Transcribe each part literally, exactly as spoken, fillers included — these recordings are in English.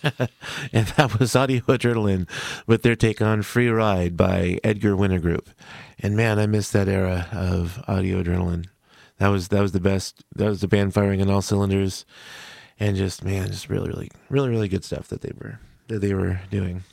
And that was Audio Adrenaline with their take on Free Ride by Edgar Winter Group. And man, I miss that era of Audio Adrenaline. That was that was the best. That was the band firing on all cylinders, and just man, just really, really, really, really good stuff that they were that they were doing.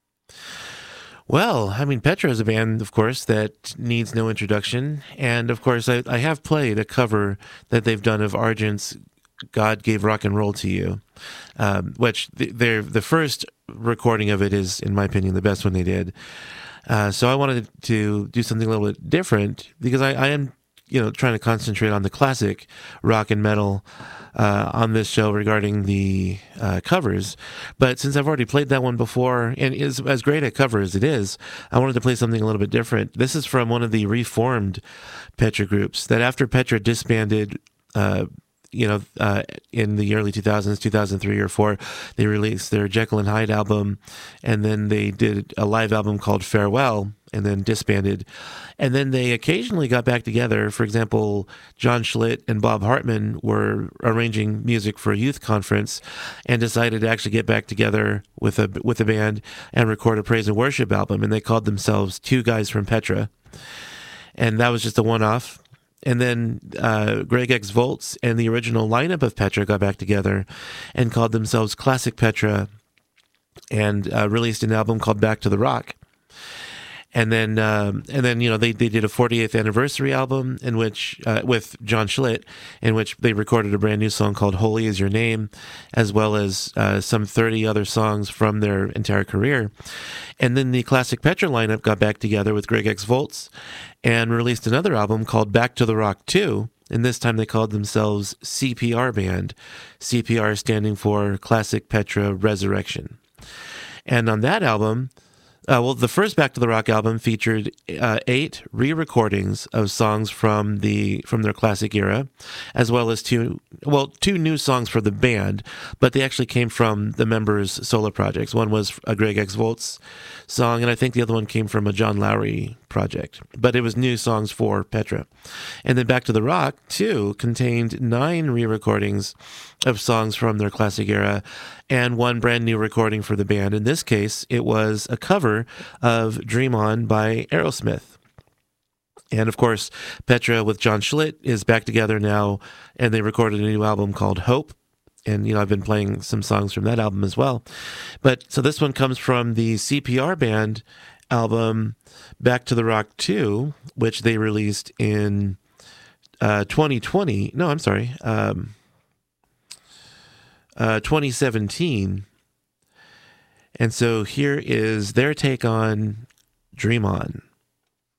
Well, I mean, Petra is a band, of course, that needs no introduction, and of course, I, I have played a cover that they've done of Argent's "God Gave Rock and Roll to You," um, which they're the first recording of it is, in my opinion, the best one they did. Uh, so I wanted to do something a little bit different because I, I am, you know, trying to concentrate on the classic rock and metal uh, on this show regarding the uh, covers. But since I've already played that one before, and is as great a cover as it is, I wanted to play something a little bit different. This is from one of the reformed Petra groups that after Petra disbanded, uh, you know, uh, in the early two thousands, two thousand three or four, they released their Jekyll and Hyde album, and then they did a live album called Farewell, and then disbanded. And then they occasionally got back together. For example, John Schlitt and Bob Hartman were arranging music for a youth conference and decided to actually get back together with a with a band and record a praise and worship album, and they called themselves Two Guys from Petra. And that was just a one-off. And then uh, Greg X Volts and the original lineup of Petra got back together and called themselves Classic Petra and uh, released an album called Back to the Rock. And then, um, and then, you know, they, they did a fortieth anniversary album in which, uh, with John Schlitt, in which they recorded a brand new song called Holy Is Your Name, as well as uh, some thirty other songs from their entire career. And then the Classic Petra lineup got back together with Greg X Volts and released another album called Back to the Rock two. And this time they called themselves C P R Band, C P R standing for Classic Petra Resurrection. And on that album, Uh, well, the first Back to the Rock album featured uh, eight re-recordings of songs from the from their classic era, as well as two well two new songs for the band, but they actually came from the members' solo projects. One was a Greg X Volts song, and I think the other one came from a John Lowry project. But it was new songs for Petra. And then Back to the Rock two contained nine re-recordings of songs from their classic era and one brand new recording for the band. In this case, it was a cover of Dream On by Aerosmith. And of course, Petra with John Schlitt is back together now, and they recorded a new album called Hope. And, you know, I've been playing some songs from that album as well. But so this one comes from the C P R Band album Back to the Rock two, which they released in uh, twenty twenty. No, I'm sorry. Um, uh, twenty seventeen. And so here is their take on Dream On.